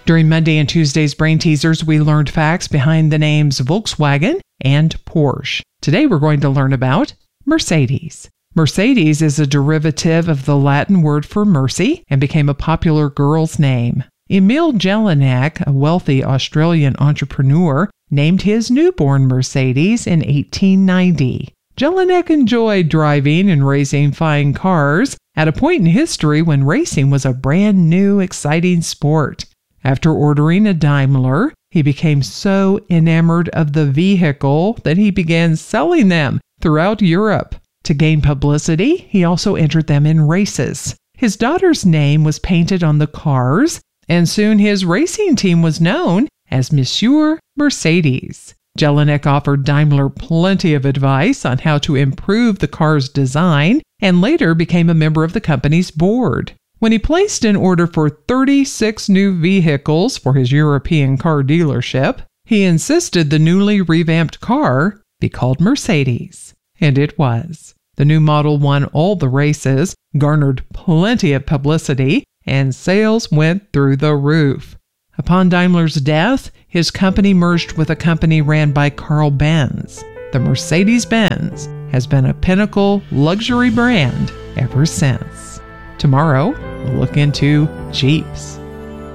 During Monday and Tuesday's Brain Teasers, we learned facts behind the names Volkswagen and Porsche. Today we're going to learn about Mercedes. Mercedes is a derivative of the Latin word for mercy and became a popular girl's name. Emil Jelinek, a wealthy Australian entrepreneur, named his newborn Mercedes in 1890. Jelinek enjoyed driving and racing fine cars at a point in history when racing was a brand new, exciting sport. After ordering a Daimler, he became so enamored of the vehicle that he began selling them throughout Europe. To gain publicity, he also entered them in races. His daughter's name was painted on the cars, and soon his racing team was known as Monsieur Mercedes. Jelinek offered Daimler plenty of advice on how to improve the car's design and later became a member of the company's board. When he placed an order for 36 new vehicles for his European car dealership, he insisted the newly revamped car be called Mercedes. And it was. The new model won all the races, garnered plenty of publicity, and sales went through the roof. Upon Daimler's death, his company merged with a company ran by Carl Benz. The Mercedes-Benz has been a pinnacle luxury brand ever since. Tomorrow, we'll look into Jeeps.